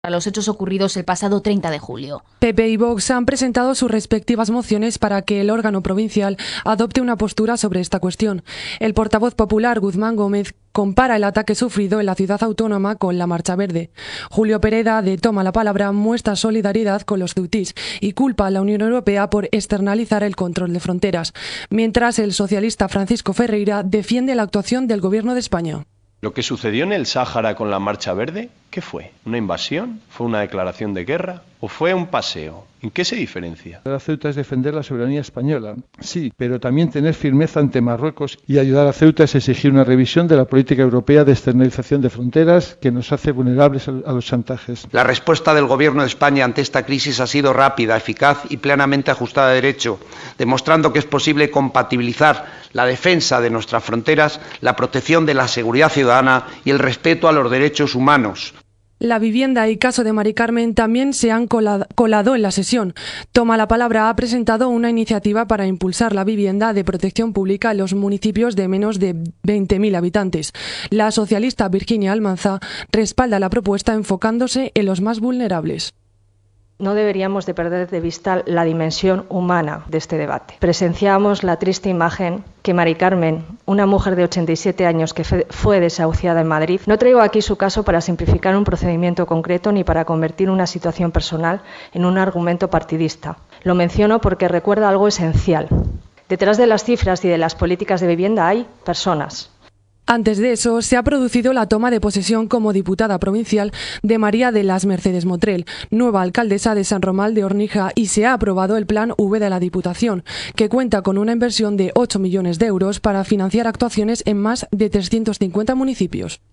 a los hechos ocurridos el pasado 30 de julio. PP y Vox han presentado sus respectivas mociones para que el órgano provincial adopte una postura sobre esta cuestión. El portavoz popular, Guzmán Gómez, compara el ataque sufrido en la ciudad autónoma con la Marcha Verde. Julio Pereda, de Toma la Palabra, muestra solidaridad con los ceutís y culpa a la Unión Europea por externalizar el control de fronteras, mientras el socialista Francisco Ferreira defiende la actuación del Gobierno de España. Lo que sucedió en el Sáhara con la Marcha Verde, ¿qué fue? ¿Una invasión? ¿Fue una declaración de guerra? ¿O fue un paseo? ¿En qué se diferencia? La Ceuta es defender la soberanía española, sí, pero también tener firmeza ante Marruecos y ayudar a Ceuta es exigir una revisión de la política europea de externalización de fronteras que nos hace vulnerables a los chantajes. La respuesta del Gobierno de España ante esta crisis ha sido rápida, eficaz y plenamente ajustada a derecho, demostrando que es posible compatibilizar la defensa de nuestras fronteras, la protección de la seguridad ciudadana y el respeto a los derechos humanos. La vivienda y caso de Mari Carmen también se han colado en la sesión. Toma la Palabra ha presentado una iniciativa para impulsar la vivienda de protección pública en los municipios de menos de 20.000 habitantes. La socialista Virginia Almanza respalda la propuesta enfocándose en los más vulnerables. No deberíamos de perder de vista la dimensión humana de este debate. Presenciamos la triste imagen que Mari Carmen, una mujer de 87 años que fue desahuciada en Madrid. No traigo aquí su caso para simplificar un procedimiento concreto ni para convertir una situación personal en un argumento partidista. Lo menciono porque recuerda algo esencial. Detrás de las cifras y de las políticas de vivienda hay personas. Antes de eso, se ha producido la toma de posesión como diputada provincial de María de las Mercedes Motrel, nueva alcaldesa de San Román de Hornija, y se ha aprobado el Plan V de la Diputación, que cuenta con una inversión de 8 millones de euros para financiar actuaciones en más de 350 municipios.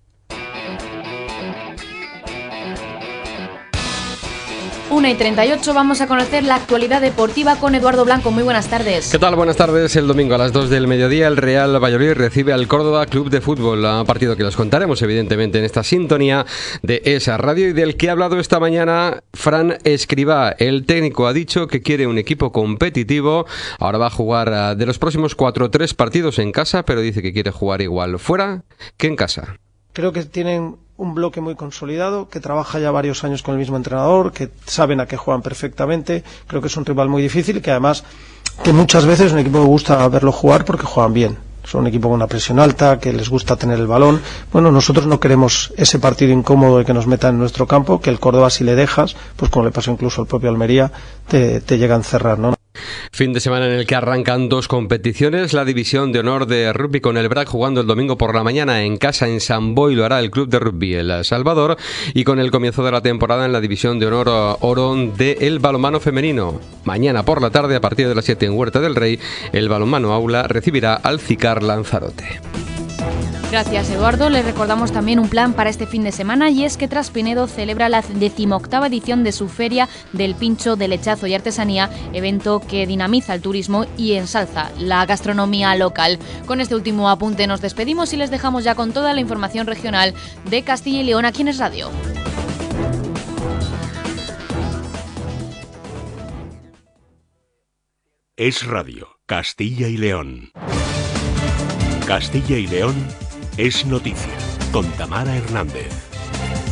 1:38, vamos a conocer la actualidad deportiva con Eduardo Blanco. Muy buenas tardes. ¿Qué tal? Buenas tardes. El domingo a las 2 del mediodía el Real Valladolid recibe al Córdoba Club de Fútbol, un partido que los contaremos evidentemente en esta sintonía de esa radio y del que ha hablado esta mañana Fran Escribá. El técnico ha dicho que quiere un equipo competitivo. Ahora va a jugar de los próximos 3 partidos en casa, pero dice que quiere jugar igual fuera que en casa. Creo que tienen un bloque muy consolidado, que trabaja ya varios años con el mismo entrenador, que saben a qué juegan perfectamente. Creo que es un rival muy difícil y que además, que muchas veces es un equipo que gusta verlo jugar porque juegan bien. Son un equipo con una presión alta, que les gusta tener el balón. Bueno, nosotros no queremos ese partido incómodo de que nos metan en nuestro campo, que el Córdoba, si le dejas, pues como le pasó incluso al propio Almería, te llega a encerrar, ¿no? Fin de semana en el que arrancan 2 competiciones, la división de honor de rugby con el BRAC jugando el domingo por la mañana en casa en San Boi, lo hará el Club de Rugby El Salvador, y con el comienzo de la temporada en la división de honor oro del balonmano femenino. Mañana por la tarde a partir de las 7 en Huerta del Rey, el balonmano aula recibirá al Cicar Lanzarote. Gracias, Eduardo. Les recordamos también un plan para este fin de semana, y es que Traspinedo celebra la 18ª edición de su Feria del Pincho, de Lechazo y Artesanía, evento que dinamiza el turismo y ensalza la gastronomía local. Con este último apunte nos despedimos y les dejamos ya con toda la información regional de Castilla y León aquí en Es Radio. Es Radio, Castilla y León. Castilla y León es noticia, con Tamara Hernández.